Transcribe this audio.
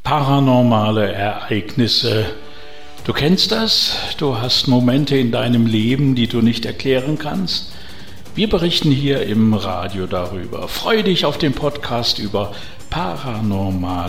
Paranormale Ereignisse. Du kennst das? Du hast Momente in deinem Leben, die du nicht erklären kannst? Wir berichten hier im Radio darüber. Freue dich auf den Podcast über paranormale